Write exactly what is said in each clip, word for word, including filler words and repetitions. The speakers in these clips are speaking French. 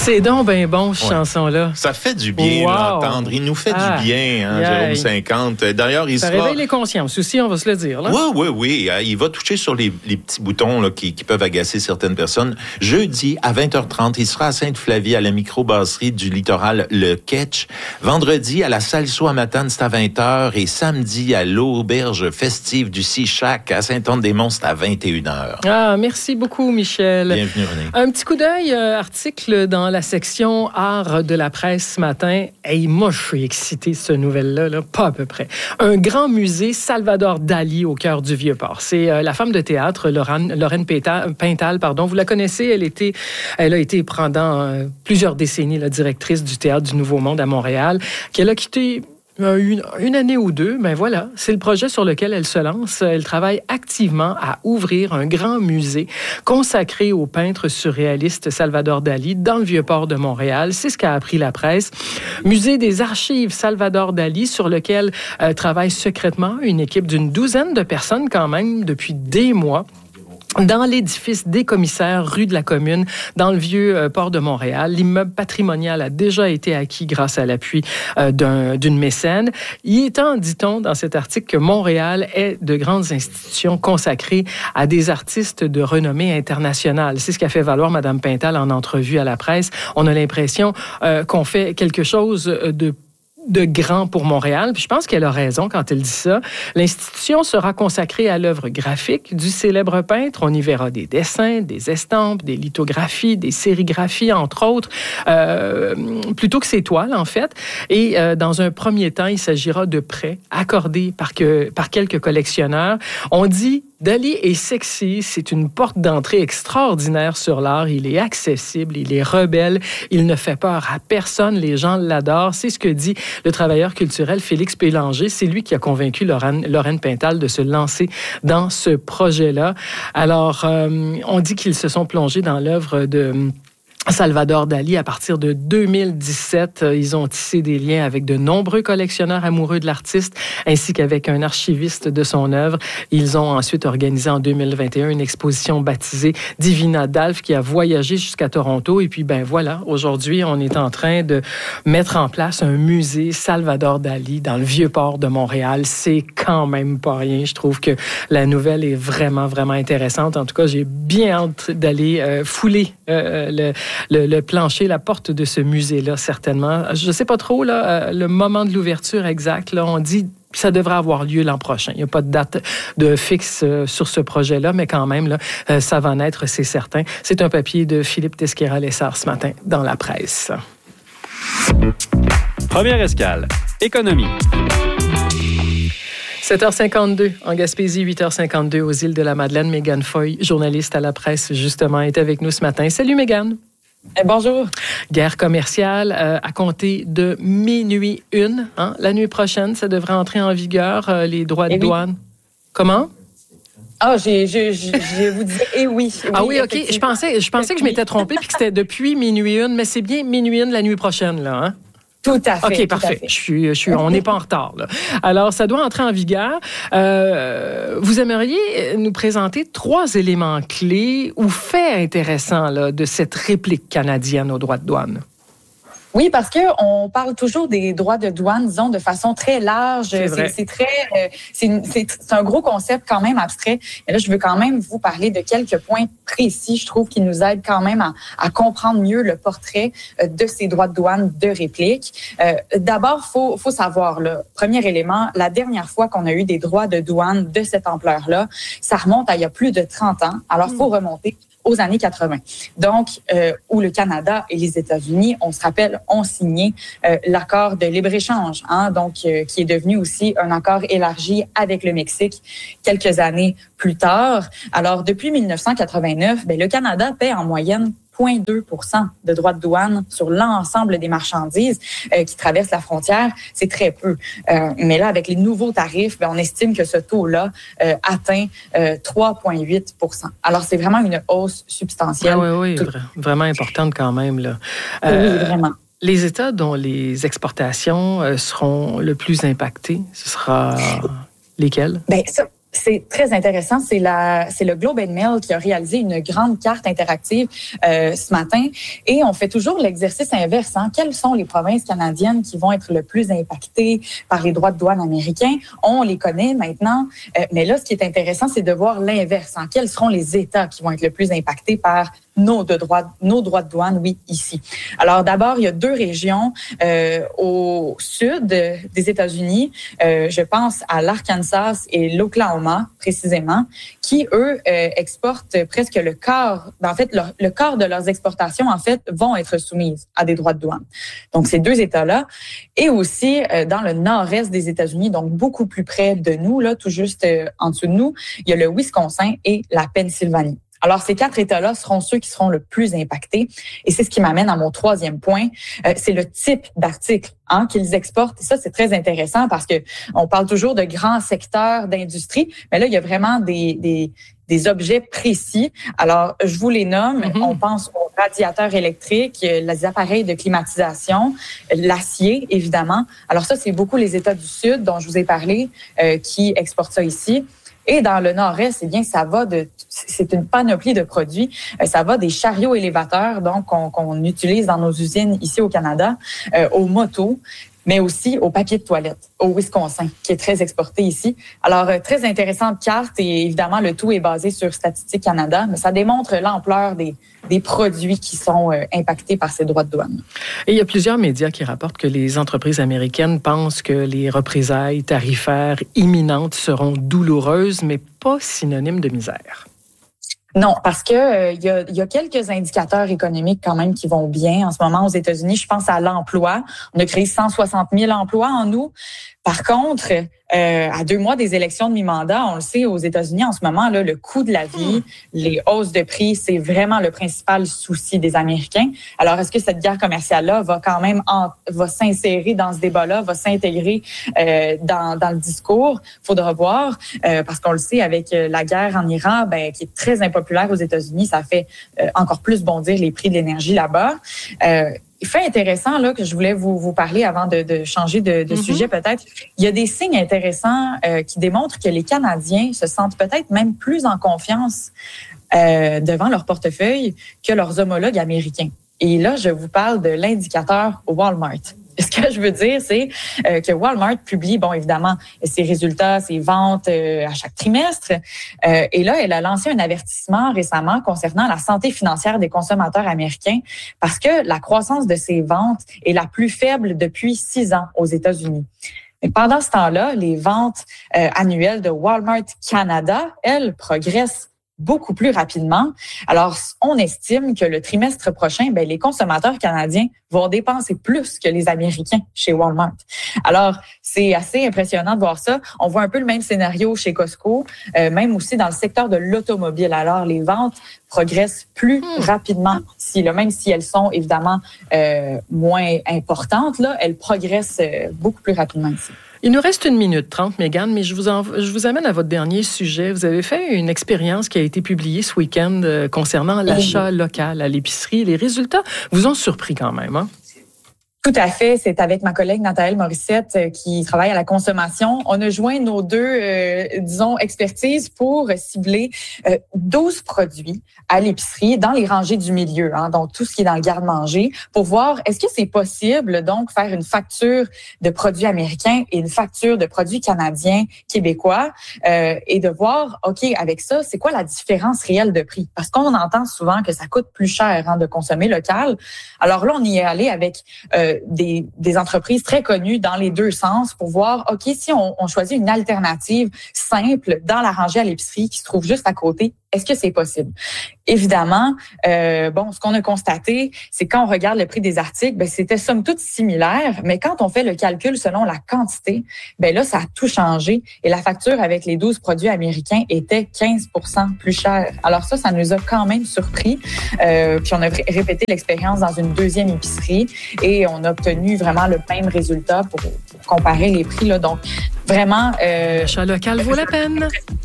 C'est donc bien bon, cette ouais. chanson-là. Ça fait du bien, wow. l'entendre. Il nous fait ah, du bien, hein, Jérôme cinquante. D'ailleurs, il ça sera... réveille les consciences aussi, on va se le dire. Oui, oui, oui. Il va toucher sur les, les petits boutons là, qui, qui peuvent agacer certaines personnes. Jeudi, à vingt heures trente, il sera à Sainte-Flavie, à la microbrasserie du littoral Le Ketch. Vendredi, à la salle Soie Matane, c'est à vingt heures. Et samedi, à l'auberge festive du Sea-Shack, à Saint-Anne-des-Monts, c'est à vingt et une heures. Ah, merci beaucoup, Michel. Bienvenue, René. Un petit coup d'œil, euh, article dans la section art de la presse ce matin. Hey, moi, je suis excité de ce nouvelle-là, là, pas à peu près. Un grand musée Salvador Dali au cœur du Vieux-Port. C'est euh, la femme de théâtre, Lorraine, Lorraine Pintal, pardon. Vous la connaissez, elle, était, elle a été pendant euh, plusieurs décennies la directrice du Théâtre du Nouveau Monde à Montréal, qu'elle a quitté Une, une année ou deux, ben voilà, c'est le projet sur lequel elle se lance. Elle travaille activement à ouvrir un grand musée consacré au peintre surréaliste Salvador Dali dans le Vieux-Port de Montréal. C'est ce qu'a appris la presse. Musée des archives Salvador Dali, sur lequel euh, travaille secrètement une équipe d'une douzaine de personnes quand même depuis des mois. Dans l'édifice des commissaires, rue de la Commune, dans le vieux euh, port de Montréal, l'immeuble patrimonial a déjà été acquis grâce à l'appui euh, d'un, d'une mécène. Il est temps, dit-on, dans cet article, que Montréal ait de grandes institutions consacrées à des artistes de renommée internationale. C'est ce qu'a fait valoir Mme Pintal en entrevue à la presse. On a l'impression euh, qu'on fait quelque chose de de grand pour Montréal. Puis je pense qu'elle a raison quand elle dit ça. L'institution sera consacrée à l'œuvre graphique du célèbre peintre. On y verra des dessins, des estampes, des lithographies, des sérigraphies, entre autres, euh, plutôt que ses toiles, en fait. Et euh, dans un premier temps, il s'agira de prêts accordés par, que, par quelques collectionneurs. On dit Dali est sexy, c'est une porte d'entrée extraordinaire sur l'art. Il est accessible, il est rebelle, il ne fait peur à personne, les gens l'adorent. C'est ce que dit le travailleur culturel Félix Pélanger. C'est lui qui a convaincu Lorraine, Lorraine Pintal de se lancer dans ce projet-là. Alors, euh, on dit qu'ils se sont plongés dans l'œuvre de Salvador Dali à partir de deux mille dix-sept. Ils ont tissé des liens avec de nombreux collectionneurs amoureux de l'artiste, ainsi qu'avec un archiviste de son œuvre. Ils ont ensuite organisé en deux mille vingt et un une exposition baptisée Divina Dalf qui a voyagé jusqu'à Toronto. Et puis, ben voilà, aujourd'hui, on est en train de mettre en place un musée Salvador Dali dans le Vieux-Port de Montréal. C'est quand même pas rien. Je trouve que la nouvelle est vraiment, vraiment intéressante. En tout cas, j'ai bien hâte d'aller euh, fouler euh, le Le, le plancher, la porte de ce musée-là, certainement. Je ne sais pas trop, là, euh, le moment de l'ouverture exact, là, on dit que ça devrait avoir lieu l'an prochain. Il n'y a pas de date de fixe euh, sur ce projet-là, mais quand même, là, euh, ça va naître, c'est certain. C'est un papier de Philippe Tesquera-Lessard ce matin dans la presse. Première escale, économie. sept heures cinquante-deux en Gaspésie, huit heures cinquante-deux aux îles de la Madeleine. Mégane Foy, journaliste à la presse, justement, est avec nous ce matin. Salut Mégane. Eh, bonjour. Guerre commerciale euh, à compter de minuit une. Hein? La nuit prochaine, ça devrait entrer en vigueur, euh, les droits de eh douane. Oui. Comment? Ah, j'ai, j'ai, j'ai, je vous disais, eh oui. oui ah oui, OK. Je pensais, je pensais que je m'étais trompée puis que c'était depuis minuit une, mais c'est bien minuit une la nuit prochaine, là, hein? Tout à fait. OK, parfait. Je suis, je suis, on n'est pas en retard, là. Alors, ça doit entrer en vigueur. Euh, vous aimeriez nous présenter trois éléments clés ou faits intéressants là, de cette réplique canadienne aux droits de douane? Oui, parce que on parle toujours des droits de douane, disons, de façon très large. C'est, vrai. c'est, c'est très, euh, c'est, une, c'est, c'est un gros concept quand même abstrait. Et là, je veux quand même vous parler de quelques points précis, je trouve, qui nous aident quand même à, à comprendre mieux le portrait euh, de ces droits de douane de réplique. Euh, d'abord, faut, faut savoir, le premier élément, la dernière fois qu'on a eu des droits de douane de cette ampleur-là, ça remonte à il y a plus de trente ans. Alors, il faut remonter aux années quatre-vingts. Donc, euh, où le Canada et les États-Unis, on se rappelle, ont signé euh, l'accord de libre-échange, hein, donc euh, qui est devenu aussi un accord élargi avec le Mexique quelques années plus tard. Alors, depuis dix-neuf cent quatre-vingt-neuf, ben, le Canada paie en moyenne zéro virgule deux pour cent de droits de douane sur l'ensemble des marchandises euh, qui traversent la frontière. C'est très peu. Euh, mais là, avec les nouveaux tarifs, ben, on estime que ce taux-là euh, atteint euh, trois virgule huit pour cent. Alors, c'est vraiment une hausse substantielle. Ah oui, oui, Tout... vraiment importante quand même, là. Euh, oui, vraiment. Les États dont les exportations euh, seront le plus impactés, ce sera lesquels? Bien, ça... C'est très intéressant. C'est la, c'est le Globe and Mail qui a réalisé une grande carte interactive euh, ce matin. Et on fait toujours l'exercice inverse. Hein. Quelles sont les provinces canadiennes qui vont être le plus impactées par les droits de douane américains? On les connaît maintenant. Euh, mais là, ce qui est intéressant, c'est de voir l'inverse. Hein. Quels seront les États qui vont être le plus impactés par nos, de droits, nos droits de douane, oui, ici. Alors, d'abord, il y a deux régions euh, au sud des États-Unis. Euh, je pense à l'Arkansas et l'Oklahoma, précisément, qui, eux, euh, exportent presque le quart, en fait, le, le quart de leurs exportations, en fait, vont être soumises à des droits de douane. Donc, ces deux États-là. Et aussi, euh, dans le nord-est des États-Unis, donc beaucoup plus près de nous, là, tout juste euh, en dessous de nous, il y a le Wisconsin et la Pennsylvanie. Alors, ces quatre États-là seront ceux qui seront le plus impactés. Et c'est ce qui m'amène à mon troisième point. Euh, c'est le type d'articles hein, qu'ils exportent. Et ça, c'est très intéressant parce que on parle toujours de grands secteurs d'industrie, mais là, il y a vraiment des, des, des objets précis. Alors, je vous les nomme. Mm-hmm. On pense aux radiateurs électriques, les appareils de climatisation, l'acier, évidemment. Alors ça, c'est beaucoup les États du Sud dont je vous ai parlé euh, qui exportent ça ici. Et dans le nord-est, eh bien, ça va de, c'est une panoplie de produits. Ça va des chariots élévateurs, donc qu'on, qu'on utilise dans nos usines ici au Canada, euh, aux motos, mais aussi au papier de toilette, au Wisconsin, qui est très exporté ici. Alors, euh, très intéressante carte et évidemment, le tout est basé sur Statistique Canada, mais ça démontre l'ampleur des, des produits qui sont euh, impactés par ces droits de douane. Et il y a plusieurs médias qui rapportent que les entreprises américaines pensent que les représailles tarifaires imminentes seront douloureuses, mais pas synonymes de misère. Non, parce que euh, il y a, y a quelques indicateurs économiques quand même qui vont bien en ce moment aux États-Unis. Je pense à l'emploi. On a créé cent soixante mille emplois en août. Par contre, euh, à deux mois des élections de mi-mandat, on le sait, aux États-Unis en ce moment, là, le coût de la vie, les hausses de prix, c'est vraiment le principal souci des Américains. Alors, est-ce que cette guerre commerciale-là va quand même en, va s'insérer dans ce débat-là, va s'intégrer euh, dans, dans le discours? Faudra voir, euh, parce qu'on le sait, avec la guerre en Iran, ben, qui est très impopulaire aux États-Unis, ça fait euh, encore plus bondir les prix de l'énergie là-bas. Euh, Fait intéressant là que je voulais vous, vous parler avant de, de changer de, de mm-hmm. sujet peut-être. Il y a des signes intéressants euh, qui démontrent que les Canadiens se sentent peut-être même plus en confiance euh, devant leur portefeuille que leurs homologues américains. Et là, je vous parle de l'indicateur Walmart. Ce que je veux dire, c'est euh, que Walmart publie, bon, évidemment, ses résultats, ses ventes euh, à chaque trimestre. Euh, et là, elle a lancé un avertissement récemment concernant la santé financière des consommateurs américains parce que la croissance de ses ventes est la plus faible depuis six ans aux États-Unis. Mais pendant ce temps-là, les ventes euh, annuelles de Walmart Canada, elles, progressent beaucoup plus rapidement. Alors, on estime que le trimestre prochain, ben, les consommateurs canadiens vont dépenser plus que les Américains chez Walmart. Alors, c'est assez impressionnant de voir ça. On voit un peu le même scénario chez Costco, euh, même aussi dans le secteur de l'automobile. Alors, les ventes progressent plus mmh. rapidement ici, là, même si elles sont évidemment euh, moins importantes, là, elles progressent euh, beaucoup plus rapidement ici. Il nous reste une minute trente, Mégane, mais je vous, en, je vous amène à votre dernier sujet. Vous avez fait une expérience qui a été publiée ce week-end euh, concernant l'achat oui. local à l'épicerie. Les résultats vous ont surpris quand même, hein? Tout à fait. C'est avec ma collègue Nathalie Morissette euh, qui travaille à la consommation. On a joint nos deux, euh, disons, expertises pour cibler euh, douze produits à l'épicerie dans les rangées du milieu, hein, donc tout ce qui est dans le garde-manger, pour voir est-ce que c'est possible donc faire une facture de produits américains et une facture de produits canadiens, québécois, euh, et de voir, OK, avec ça, c'est quoi la différence réelle de prix? Parce qu'on entend souvent que ça coûte plus cher hein, de consommer local. Alors là, on y est allé avec euh, Des, des entreprises très connues dans les deux sens pour voir, OK, si on, on choisit une alternative simple dans la rangée à l'épicerie qui se trouve juste à côté, est-ce que c'est possible? Évidemment, euh, bon, ce qu'on a constaté, c'est quand on regarde le prix des articles, ben c'était somme toute similaire, mais quand on fait le calcul selon la quantité, ben là, ça a tout changé et la facture avec les douze produits américains était quinze pour cent plus chère. Alors ça, ça nous a quand même surpris. Euh, puis on a répété l'expérience dans une deuxième épicerie et on a obtenu vraiment le même résultat pour, pour comparer les prix, là. Donc, vraiment... Euh, l'achat local vaut la peine.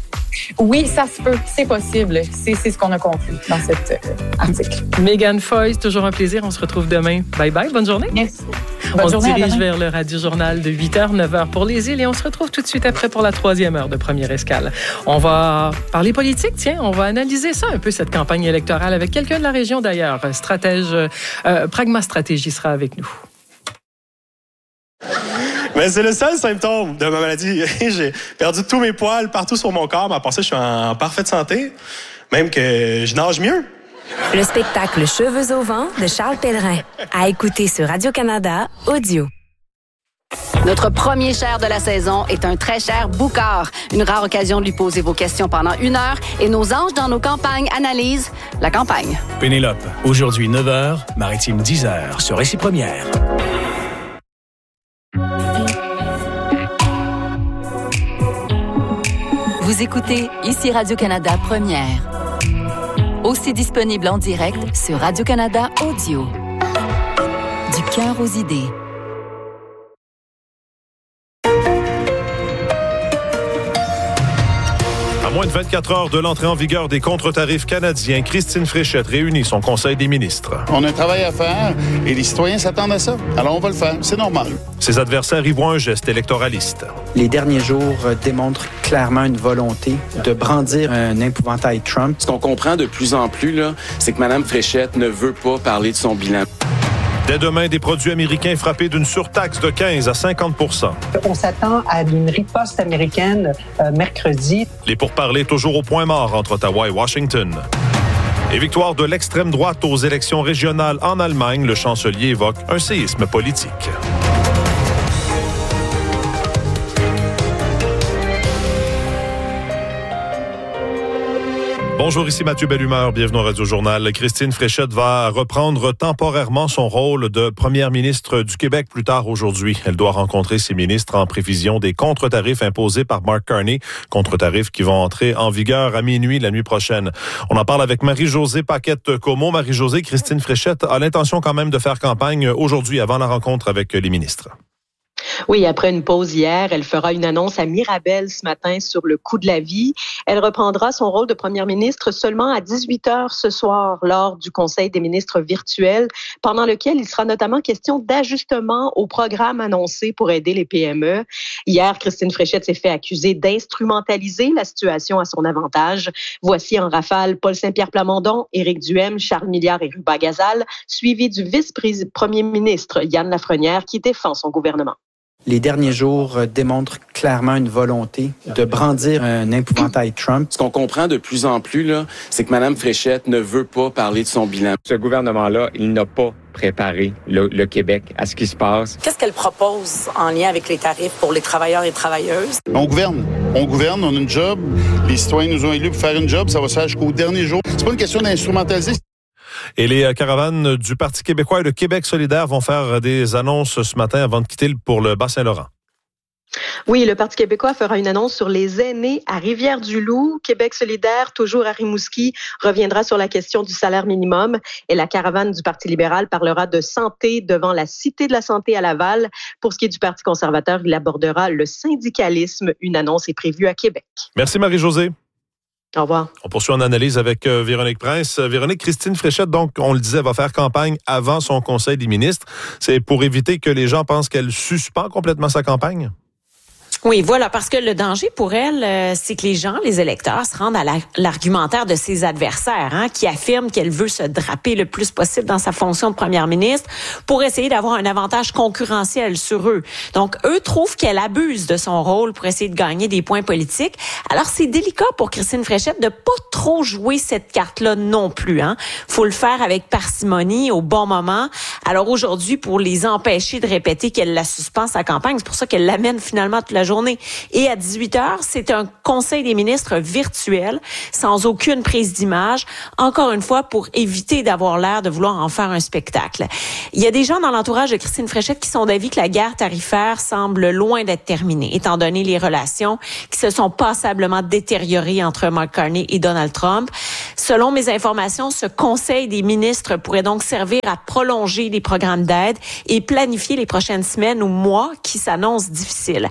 Oui, ça se peut, c'est possible. C'est, c'est ce qu'on a conclu dans cet euh, article. Mégane Foy, c'est toujours un plaisir. On se retrouve demain. Bye bye, bonne journée. Merci. Bonne on se journée, dirige vers le Radio-Journal de huit heures, neuf heures pour les îles et on se retrouve tout de suite après pour la troisième heure de Première Escale. On va parler politique, tiens, on va analyser ça un peu, cette campagne électorale, avec quelqu'un de la région d'ailleurs, stratège, euh, Pragma Stratégie sera avec nous. Mais c'est le seul symptôme de ma maladie. J'ai perdu tous mes poils partout sur mon corps, mais à part ça, je suis en parfaite santé, même que je nage mieux. Le spectacle Cheveux au vent de Charles Pellerin, à écouter sur Radio-Canada Audio. Notre premier cher de la saison est un très cher boucard. Une rare occasion de lui poser vos questions pendant une heure et nos anges dans nos campagnes analysent la campagne. Pénélope, aujourd'hui neuf heures, Maritime dix heures, sur Récit Première. Vous écoutez ici Radio-Canada Première. Aussi disponible en direct sur Radio-Canada Audio. Du cœur aux idées. À moins de vingt-quatre heures de l'entrée en vigueur des contre-tarifs canadiens, Christine Fréchette réunit son Conseil des ministres. On a un travail à faire et les citoyens s'attendent à ça. Alors on va le faire, c'est normal. Ses adversaires y voient un geste électoraliste. Les derniers jours démontrent clairement une volonté de brandir un épouvantail Trump. Ce qu'on comprend de plus en plus, là, c'est que Mme Fréchette ne veut pas parler de son bilan. Dès demain, des produits américains frappés d'une surtaxe de quinze à cinquante pour cent. On s'attend à une riposte américaine euh, mercredi. Les pourparlers toujours au point mort entre Ottawa et Washington. Et victoire de l'extrême droite aux élections régionales en Allemagne, le chancelier évoque un séisme politique. Bonjour, ici Mathieu Bellumeur, bienvenue au Radio-Journal. Christine Fréchette va reprendre temporairement son rôle de première ministre du Québec plus tard aujourd'hui. Elle doit rencontrer ses ministres en prévision des contre-tarifs imposés par Mark Carney, contre-tarifs qui vont entrer en vigueur à minuit la nuit prochaine. On en parle avec Marie-Josée Paquette-Comeau. Marie-Josée, Christine Fréchette a l'intention quand même de faire campagne aujourd'hui avant la rencontre avec les ministres. Oui, après une pause hier, elle fera une annonce à Mirabel ce matin sur le coût de la vie. Elle reprendra son rôle de première ministre seulement à dix-huit heures ce soir lors du Conseil des ministres virtuel, pendant lequel il sera notamment question d'ajustement au programme annoncé pour aider les P M E. Hier, Christine Fréchette s'est fait accuser d'instrumentaliser la situation à son avantage. Voici en rafale Paul Saint-Pierre Plamondon, Éric Duhaime, Charles Milliard et Ruba Gazal, suivi du vice-premier ministre Yann Lafrenière qui défend son gouvernement. Les derniers jours démontrent clairement une volonté de brandir un épouvantail Trump. Ce qu'on comprend de plus en plus, là, c'est que Mme Fréchette ne veut pas parler de son bilan. Ce gouvernement-là, il n'a pas préparé le, le Québec à ce qui se passe. Qu'est-ce qu'elle propose en lien avec les tarifs pour les travailleurs et travailleuses? On gouverne. On gouverne, on a une job. Les citoyens nous ont élus pour faire une job. Ça va se faire jusqu'au dernier jour. C'est pas une question d'instrumentaliser. Et les caravanes du Parti québécois et de Québec solidaire vont faire des annonces ce matin avant de quitter pour le Bas-Saint-Laurent. Oui, le Parti québécois fera une annonce sur les aînés à Rivière-du-Loup. Québec solidaire, toujours à Rimouski, reviendra sur la question du salaire minimum. Et la caravane du Parti libéral parlera de santé devant la Cité de la santé à Laval. Pour ce qui est du Parti conservateur, il abordera le syndicalisme. Une annonce est prévue à Québec. Merci Marie-Josée. Au revoir. On poursuit en analyse avec euh, Véronique Prince. Euh, Véronique, Christine Fréchette, donc, on le disait, va faire campagne avant son Conseil des ministres. C'est pour éviter que les gens pensent qu'elle suspend complètement sa campagne? Oui, voilà, parce que le danger pour elle, euh, c'est que les gens, les électeurs, se rendent à la, l'argumentaire de ses adversaires, hein, qui affirment qu'elle veut se draper le plus possible dans sa fonction de première ministre pour essayer d'avoir un avantage concurrentiel sur eux. Donc, eux trouvent qu'elle abuse de son rôle pour essayer de gagner des points politiques. Alors, c'est délicat pour Christine Fréchette de pas trop jouer cette carte-là non plus, hein. Faut le faire avec parcimonie, au bon moment. Alors, aujourd'hui, pour les empêcher de répéter qu'elle la suspend sa campagne, c'est pour ça qu'elle l'amène finalement toute la journée. Et à dix-huit heures, c'est un conseil des ministres virtuel, sans aucune prise d'image, encore une fois pour éviter d'avoir l'air de vouloir en faire un spectacle. Il y a des gens dans l'entourage de Christine Fréchette qui sont d'avis que la guerre tarifaire semble loin d'être terminée, étant donné les relations qui se sont passablement détériorées entre Mark Carney et Donald Trump. Selon mes informations, ce conseil des ministres pourrait donc servir à prolonger les programmes d'aide et planifier les prochaines semaines ou mois qui s'annoncent difficiles. Mme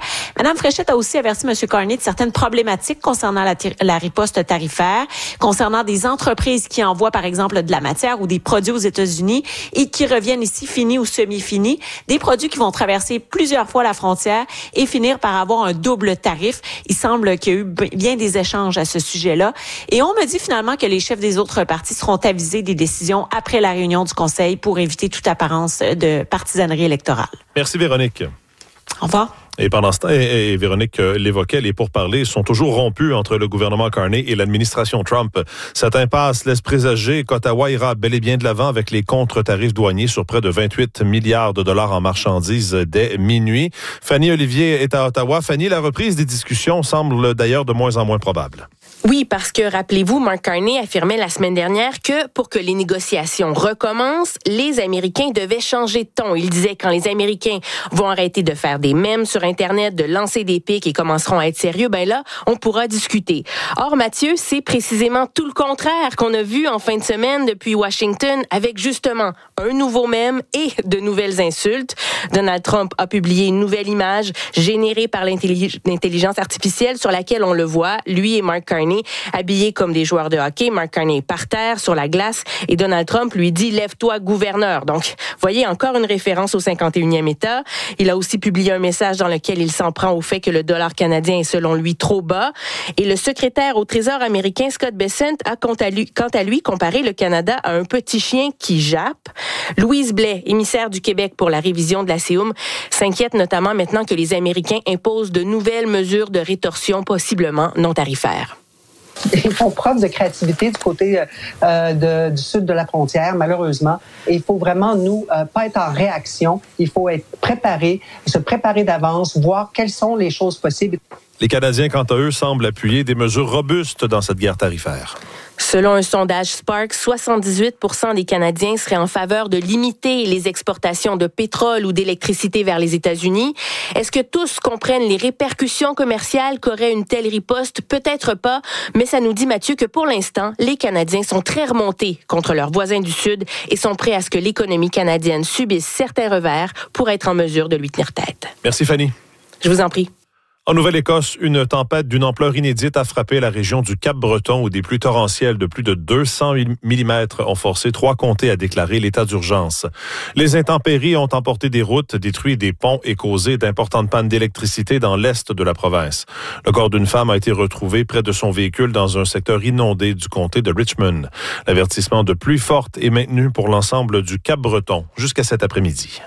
Madame Fréchette a aussi averti M. Carney de certaines problématiques concernant la, tir- la riposte tarifaire, concernant des entreprises qui envoient, par exemple, de la matière ou des produits aux États-Unis et qui reviennent ici finis ou semi-finis, des produits qui vont traverser plusieurs fois la frontière et finir par avoir un double tarif. Il semble qu'il y a eu bien des échanges à ce sujet-là. Et on me dit finalement que les chefs des autres partis seront avisés des décisions après la réunion du Conseil pour éviter toute apparence de partisanerie électorale. Merci Véronique. Au revoir. Et pendant ce temps, et, et Véronique euh, l'évoquait, les pourparlers sont toujours rompus entre le gouvernement Carney et l'administration Trump. Cette impasse laisse présager qu'Ottawa ira bel et bien de l'avant avec les contre-tarifs douaniers sur près de vingt-huit milliards de dollars en marchandises dès minuit. Fanny Olivier est à Ottawa. Fanny, la reprise des discussions semble d'ailleurs de moins en moins probable. Oui, parce que, rappelez-vous, Mark Carney affirmait la semaine dernière que pour que les négociations recommencent, les Américains devaient changer de ton. Il disait quand les Américains vont arrêter de faire des mèmes sur Internet, de lancer des pics et commenceront à être sérieux, ben là, on pourra discuter. Or, Mathieu, c'est précisément tout le contraire qu'on a vu en fin de semaine depuis Washington avec justement un nouveau mème et de nouvelles insultes. Donald Trump a publié une nouvelle image générée par l'intellig- l'intelligence artificielle sur laquelle on le voit, lui et Mark Carney, habillés comme des joueurs de hockey. Mark Carney est par terre, sur la glace, et Donald Trump lui dit « Lève-toi, gouverneur ». Donc, voyez, encore une référence au cinquante et unième État. Il a aussi publié un message dans lequel il s'en prend au fait que le dollar canadien est selon lui trop bas. Et le secrétaire au Trésor américain, Scott Bessent, a quant à lui, quant à lui comparé le Canada à un petit chien qui jappe. Louise Blais, émissaire du Québec pour la révision de la C E U M, s'inquiète notamment maintenant que les Américains imposent de nouvelles mesures de rétorsion possiblement non tarifaires. Ils font preuve de créativité du côté euh, de, du sud de la frontière, malheureusement. Et il faut vraiment, nous, euh, pas être en réaction. Il faut être préparé, se préparer d'avance, voir quelles sont les choses possibles. Les Canadiens, quant à eux, semblent appuyer des mesures robustes dans cette guerre tarifaire. Selon un sondage Spark, soixante-dix-huit pour cent des Canadiens seraient en faveur de limiter les exportations de pétrole ou d'électricité vers les États-Unis. Est-ce que tous comprennent les répercussions commerciales qu'aurait une telle riposte? Peut-être pas, mais ça nous dit, Mathieu, que pour l'instant, les Canadiens sont très remontés contre leurs voisins du Sud et sont prêts à ce que l'économie canadienne subisse certains revers pour être en mesure de lui tenir tête. Merci, Fanny. Je vous en prie. En Nouvelle-Écosse, une tempête d'une ampleur inédite a frappé la région du Cap-Breton où des pluies torrentielles de plus de deux cents millimètres ont forcé trois comtés à déclarer l'état d'urgence. Les intempéries ont emporté des routes, détruit des ponts et causé d'importantes pannes d'électricité dans l'est de la province. Le corps d'une femme a été retrouvé près de son véhicule dans un secteur inondé du comté de Richmond. L'avertissement de pluie forte est maintenu pour l'ensemble du Cap-Breton jusqu'à cet après-midi.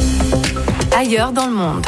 Ailleurs dans le monde.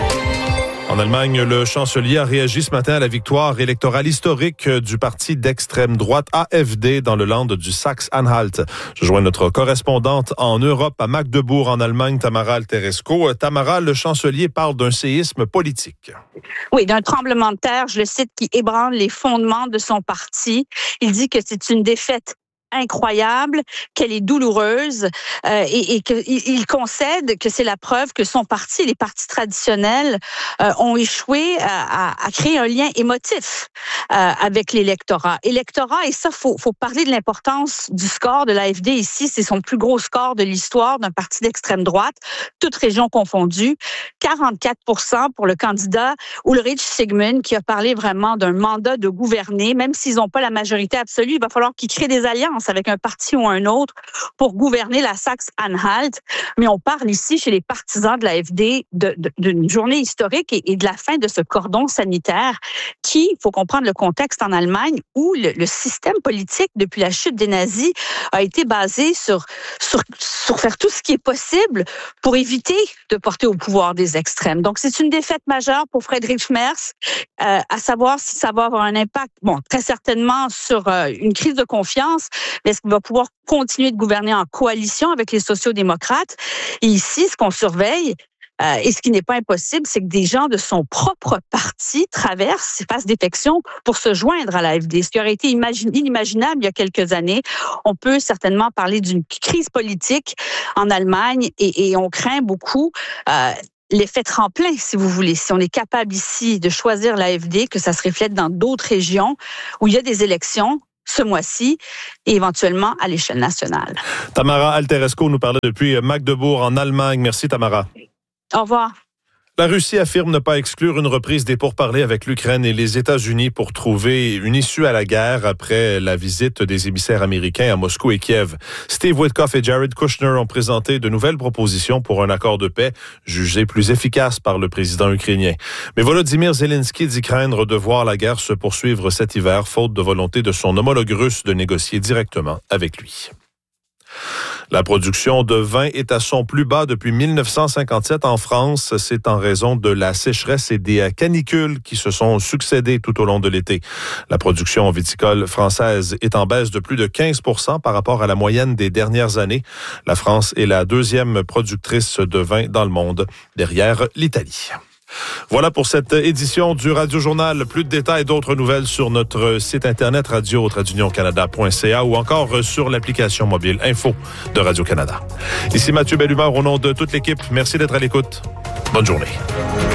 En Allemagne, le chancelier a réagi ce matin à la victoire électorale historique du parti d'extrême droite A F D dans le land du Saxe-Anhalt. Je joins notre correspondante en Europe à Magdebourg, en Allemagne, Tamara Alteresco. Tamara, le chancelier parle d'un séisme politique. Oui, d'un tremblement de terre, je le cite, qui ébranle les fondements de son parti. Il dit que c'est une défaite incroyable, qu'elle est douloureuse euh, et, et qu'il concède que c'est la preuve que son parti, les partis traditionnels, euh, ont échoué à, à, à créer un lien émotif euh, avec l'électorat. Électorat, et ça, faut, faut parler de l'importance du score de l'A F D ici. C'est son plus gros score de l'histoire d'un parti d'extrême droite, toutes régions confondues. quarante-quatre pour cent pour le candidat Ulrich Sigmund, qui a parlé vraiment d'un mandat de gouverner. Même s'ils n'ont pas la majorité absolue, il va falloir qu'ils créent des alliances avec un parti ou un autre pour gouverner la Saxe-Anhalt. Mais on parle ici, chez les partisans de l'A F D, de, de, d'une journée historique et, et de la fin de ce cordon sanitaire qui, il faut comprendre le contexte en Allemagne, où le, le système politique, depuis la chute des nazis, a été basé sur, sur, sur faire tout ce qui est possible pour éviter de porter au pouvoir des extrêmes. Donc, c'est une défaite majeure pour Friedrich Merz, euh, à savoir si ça va avoir un impact, bon, très certainement sur euh, une crise de confiance, mais est-ce qu'il va pouvoir continuer de gouverner en coalition avec les sociaux-démocrates? Et ici, ce qu'on surveille, euh, et ce qui n'est pas impossible, c'est que des gens de son propre parti traversent, fassent défection pour se joindre à l'A F D. Ce qui aurait été imagine, inimaginable il y a quelques années. On peut certainement parler d'une crise politique en Allemagne et, et on craint beaucoup euh, l'effet tremplin, si vous voulez. Si on est capable ici de choisir l'A F D, que ça se reflète dans d'autres régions où il y a des élections, ce mois-ci et éventuellement à l'échelle nationale. Tamara Alteresco nous parlait depuis Magdebourg en Allemagne. Merci Tamara. Au revoir. La Russie affirme ne pas exclure une reprise des pourparlers avec l'Ukraine et les États-Unis pour trouver une issue à la guerre après la visite des émissaires américains à Moscou et Kiev. Steve Witkoff et Jared Kushner ont présenté de nouvelles propositions pour un accord de paix jugé plus efficace par le président ukrainien. Mais Volodymyr Zelensky dit craindre de voir la guerre se poursuivre cet hiver, faute de volonté de son homologue russe de négocier directement avec lui. La production de vin est à son plus bas depuis mille neuf cent cinquante-sept en France. C'est en raison de la sécheresse et des canicules qui se sont succédées tout au long de l'été. La production viticole française est en baisse de plus de quinze pour cent par rapport à la moyenne des dernières années. La France est la deuxième productrice de vin dans le monde, derrière l'Italie. Voilà pour cette édition du Radio Journal. Plus de détails et d'autres nouvelles sur notre site internet radio tiret union canada point c a ou encore sur l'application mobile Info de Radio-Canada. Ici Mathieu Bellumeur au nom de toute l'équipe. Merci d'être à l'écoute. Bonne journée.